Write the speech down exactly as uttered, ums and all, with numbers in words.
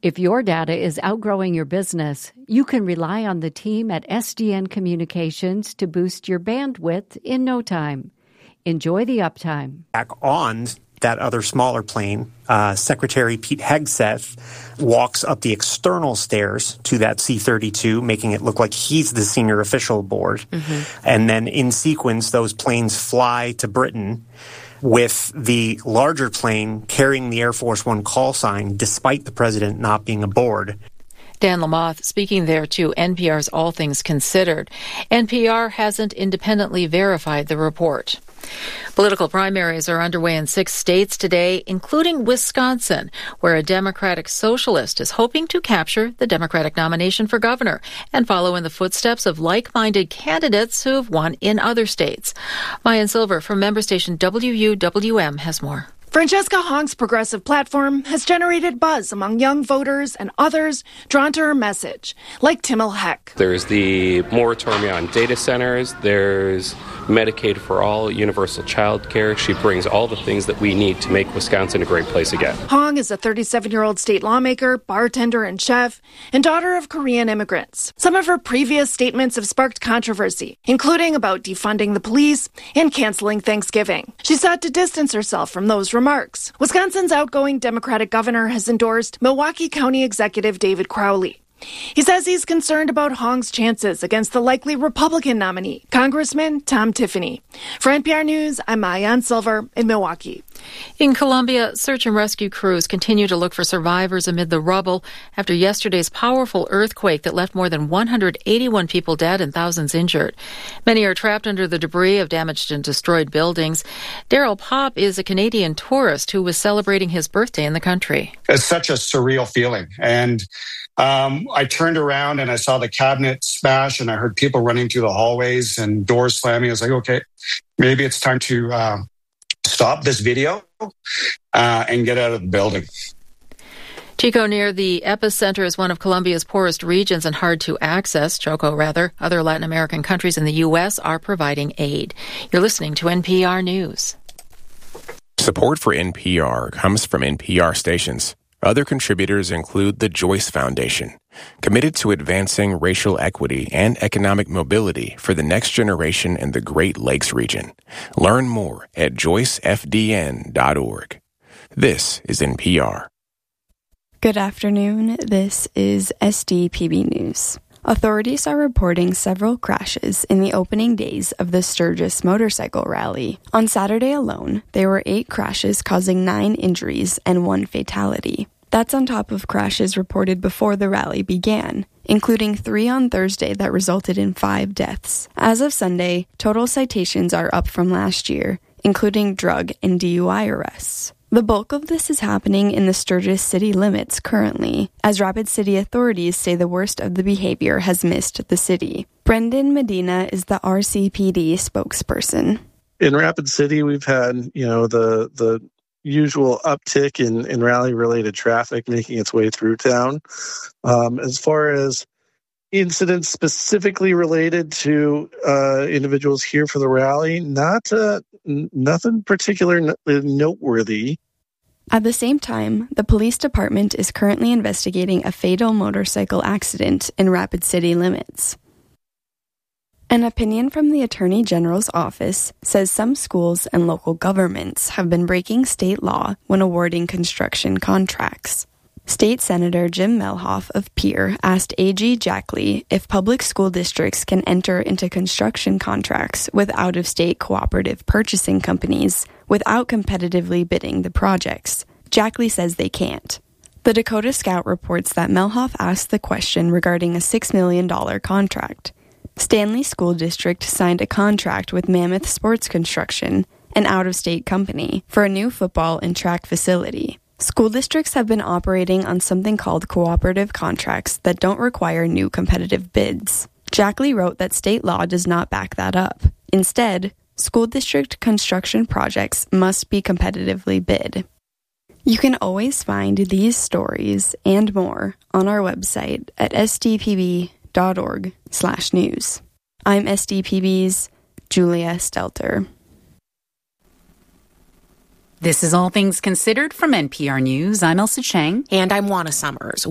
If your data is outgrowing your business, you can rely on the team at S D N Communications to boost your bandwidth in no time. Enjoy the uptime. Back on that other smaller plane, uh, Secretary Pete Hegseth walks up the external stairs to that C thirty-two, making it look like he's the senior official aboard. Mm-hmm. And then in sequence, those planes fly to Britain with the larger plane carrying the Air Force One call sign, despite the president not being aboard. Dan Lamothe speaking there to N P R's All Things Considered. N P R hasn't independently verified the report. Political primaries are underway in six states today, including Wisconsin, where a Democratic socialist is hoping to capture the Democratic nomination for governor and follow in the footsteps of like-minded candidates who have won in other states. Mayan Silver from member station W U W M has more. Francesca Hong's progressive platform has generated buzz among young voters and others drawn to her message, like Timmel Heck. There's the moratorium on data centers. There's Medicaid for all, universal child care. She brings all the things that we need to make Wisconsin a great place again. Hong is a thirty-seven-year-old state lawmaker, bartender, and chef, and daughter of Korean immigrants. Some of her previous statements have sparked controversy, including about defunding the police and canceling Thanksgiving. She sought to distance herself from those remarks. Wisconsin's outgoing Democratic governor has endorsed Milwaukee County Executive David Crowley. He says he's concerned about Hong's chances against the likely Republican nominee, Congressman Tom Tiffany. For N P R News, I'm Mayan Silver in Milwaukee. In Colombia, search and rescue crews continue to look for survivors amid the rubble after yesterday's powerful earthquake that left more than one hundred eighty-one people dead and thousands injured. Many are trapped under the debris of damaged and destroyed buildings. Daryl Pop is a Canadian tourist who was celebrating his birthday in the country. It's such a surreal feeling. And Um, I turned around and I saw the cabinet smash and I heard people running through the hallways and doors slamming. I was like, okay, maybe it's time to uh, stop this video uh, and get out of the building. Chico, near the epicenter, is one of Colombia's poorest regions and hard to access. Choco, rather. Other Latin American countries in the U S are providing aid. You're listening to N P R News. Support for N P R comes from N P R stations. Other contributors include the Joyce Foundation, committed to advancing racial equity and economic mobility for the next generation in the Great Lakes region. Learn more at joyce f d n dot org. This is N P R. Good afternoon. This is S D P B News. Authorities are reporting several crashes in the opening days of the Sturgis Motorcycle Rally. On Saturday alone, there were eight crashes causing nine injuries and one fatality. That's on top of crashes reported before the rally began, including three on Thursday that resulted in five deaths. As of Sunday, total citations are up from last year, including drug and D U I arrests. The bulk of this is happening in the Sturgis city limits currently, as Rapid City authorities say the worst of the behavior has missed the city. Brendan Medina is the R C P D spokesperson. In Rapid City, we've had, you know, the the usual uptick in, in rally-related traffic making its way through town. Um, as far as incidents specifically related to uh, individuals here for the rally, not uh, n- nothing particular n- noteworthy. At the same time, the police department is currently investigating a fatal motorcycle accident in Rapid City limits. An opinion from the Attorney General's office says some schools and local governments have been breaking state law when awarding construction contracts. State Senator Jim Melhoff of Pierre asked A G Jackley if public school districts can enter into construction contracts with out-of-state cooperative purchasing companies without competitively bidding the projects. Jackley says they can't. The Dakota Scout reports that Melhoff asked the question regarding a six million dollars contract. Stanley School District signed a contract with Mammoth Sports Construction, an out-of-state company, for a new football and track facility. School districts have been operating on something called cooperative contracts that don't require new competitive bids. Jackley wrote that state law does not back that up. Instead, school district construction projects must be competitively bid. You can always find these stories and more on our website at s d p b dot org slash news. I'm S D P B's Julia Stelter. This is All Things Considered from N P R News. I'm Elsa Chang. And I'm Juana Summers.